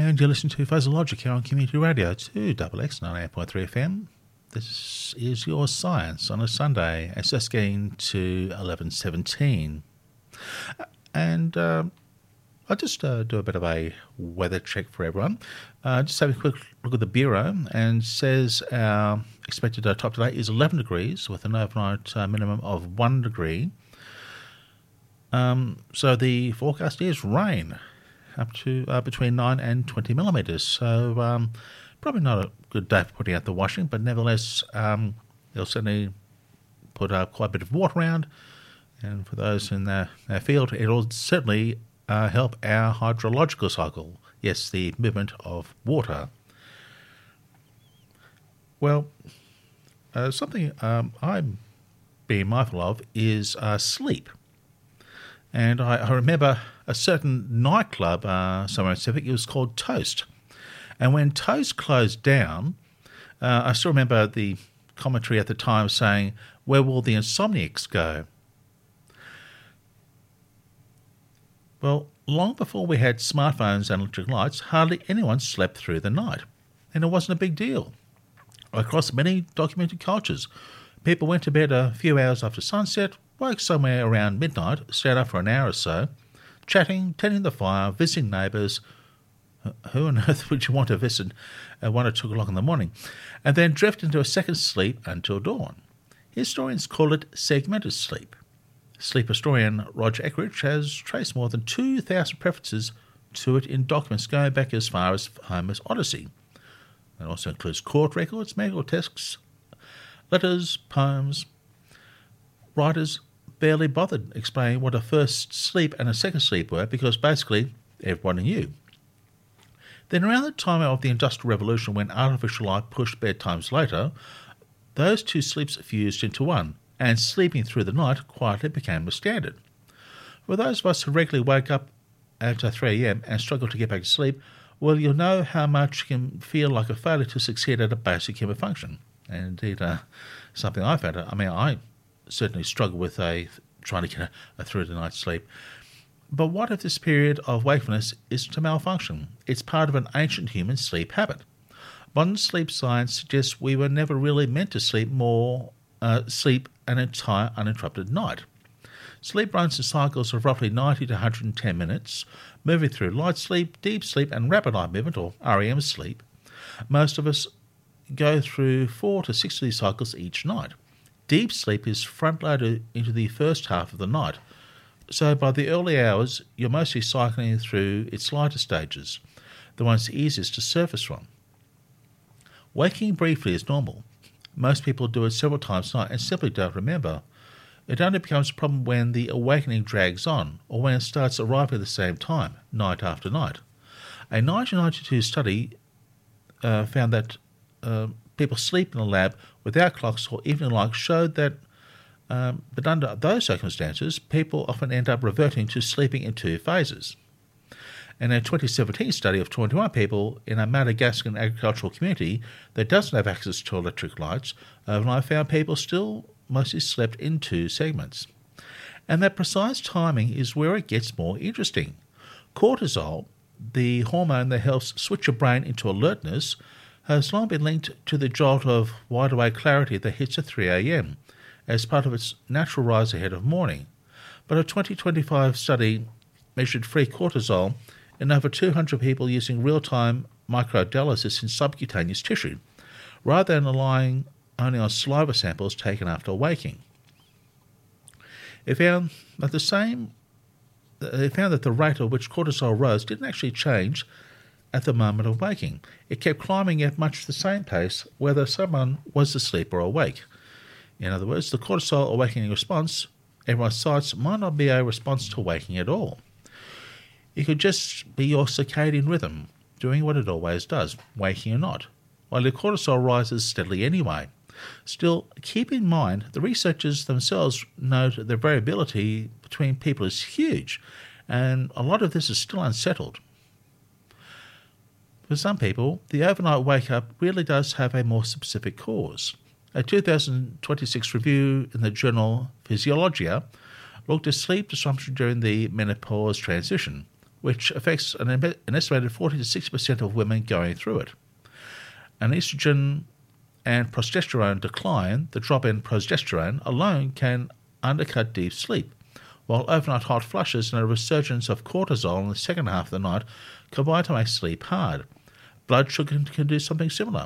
And you're listening to Fuzzy Logic here on Community Radio 2XX 98.3 FM. This is your science on a Sunday. It's just getting to 11:17. And I'll just do a bit of a weather check for everyone. Just have a quick look at the Bureau, and says our expected top today is 11 degrees with an overnight minimum of 1 degree. So the forecast is rain up to between 9 and 20 millimetres. So probably not a good day for putting out the washing, but nevertheless, they'll certainly put quite a bit of water around. And for those in their field, it'll certainly help our hydrological cycle. Yes, the movement of water. Well, something I'm being mindful of is sleep. And I remember a certain nightclub somewhere in Pacific. It was called Toast. And when Toast closed down, I still remember the commentary at the time saying, "Where will the insomniacs go?" Well, long before we had smartphones and electric lights, hardly anyone slept through the night. And it wasn't a big deal. Across many documented cultures, people went to bed a few hours after sunset, woke somewhere around midnight, stayed up for an hour or so, chatting, tending the fire, visiting neighbours. Who on earth would you want to visit at 1 or 2 o'clock in the morning? And then drift into a second sleep until dawn. Historians call it segmented sleep. Sleep historian Roger Eckrich has traced more than 2,000 references to it in documents going back as far as Homer's Odyssey. It also includes court records, medical texts, letters, poems. Writers barely bothered explaining what a first sleep and a second sleep were, because basically everybody knew. Then around the time of the Industrial Revolution, when artificial light pushed bedtimes later, those two sleeps fused into one, and sleeping through the night quietly became the standard. For those of us who regularly wake up at 3 a.m. and struggle to get back to sleep, well, you'll know how much it can feel like a failure to succeed at a basic human function. And indeed, something I found. I certainly struggle with trying to get a through-the-night sleep. But what if this period of wakefulness is to malfunction? It's part of an ancient human sleep habit. Modern sleep science suggests we were never really meant to sleep an entire uninterrupted night. Sleep runs in cycles of roughly 90 to 110 minutes, moving through light sleep, deep sleep and rapid eye movement, or REM sleep. Most of us go through 4 to 6 of these cycles each night. Deep sleep is front-loaded into the first half of the night, so by the early hours you're mostly cycling through its lighter stages, the ones easiest to surface from. Waking briefly is normal. Most people do it several times a night and simply don't remember. It only becomes a problem when the awakening drags on, or when it starts arriving at the same time, night after night. A 1992 study found that people sleep in a lab without clocks or evening lights showed that, but under those circumstances, people often end up reverting to sleeping in 2 phases. In a 2017 study of 21 people in a Madagascan agricultural community that doesn't have access to electric lights, overnight found people still mostly slept in 2 segments. And that precise timing is where it gets more interesting. Cortisol, the hormone that helps switch your brain into alertness, has long been linked to the jolt of wide-awake clarity that hits at 3 a.m. as part of its natural rise ahead of morning. But a 2025 study measured free cortisol in over 200 people using real-time microdialysis in subcutaneous tissue, rather than relying only on saliva samples taken after waking. It found that the rate at which cortisol rose didn't actually change at the moment of waking. It kept climbing at much the same pace whether someone was asleep or awake. In other words, the cortisol awakening response everyone cites might not be a response to waking at all. It could just be your circadian rhythm, doing what it always does, waking or not, while your cortisol rises steadily anyway. Still, keep in mind, the researchers themselves note the variability between people is huge, and a lot of this is still unsettled. For some people, the overnight wake-up really does have a more specific cause. A 2026 review in the journal Physiologia looked at sleep disruption during the menopause transition, which affects an estimated 40 to 60% of women going through it. An estrogen and progesterone decline, the drop in progesterone alone can undercut deep sleep, while overnight hot flushes and a resurgence of cortisol in the second half of the night combine to make sleep hard. Blood sugar can do something similar.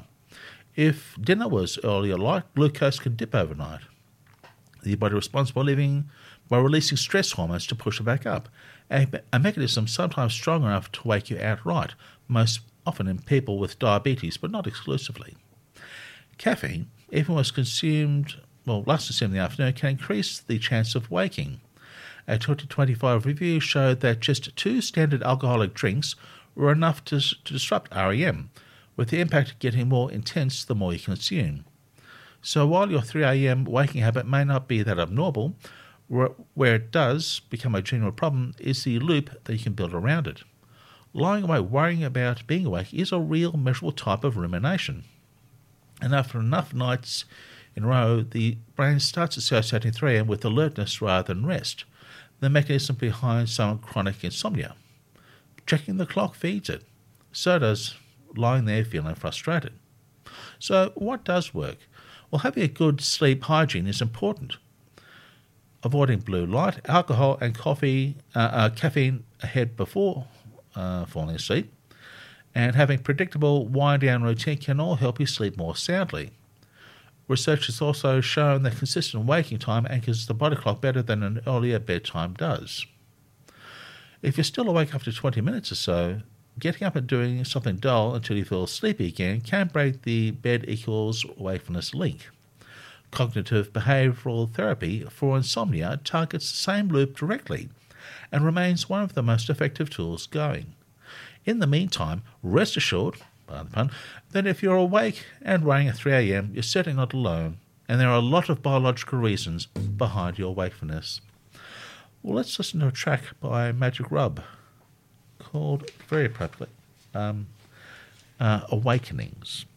If dinner was earlier light, glucose can dip overnight. The body responds by releasing stress hormones to push it back up, a mechanism sometimes strong enough to wake you outright, most often in people with diabetes, but not exclusively. Caffeine, even when last consumed in the afternoon, can increase the chance of waking. A 2025 review showed that just 2 standard alcoholic drinks were enough to disrupt REM, with the impact getting more intense the more you consume. So while your 3 a.m. waking habit may not be that abnormal, where it does become a general problem is the loop that you can build around it. Lying awake worrying about being awake is a real measurable type of rumination. And after enough nights in a row, the brain starts associating 3 a.m. with alertness rather than rest, the mechanism behind some chronic insomnia. Checking the clock feeds it. So does lying there feeling frustrated. So what does work? Well, having a good sleep hygiene is important. Avoiding blue light, alcohol and caffeine ahead before falling asleep, and having predictable wind-down routine can all help you sleep more soundly. Research has also shown that consistent waking time anchors the body clock better than an earlier bedtime does. If you're still awake after 20 minutes or so, getting up and doing something dull until you feel sleepy again can break the bed equals wakefulness link. Cognitive behavioural therapy for insomnia targets the same loop directly and remains one of the most effective tools going. In the meantime, rest assured, pardon the pun, that if you're awake and running at 3 a.m, you're certainly not alone, and there are a lot of biological reasons behind your wakefulness. Well, let's listen to a track by Magic Rub called, very appropriately, Awakenings.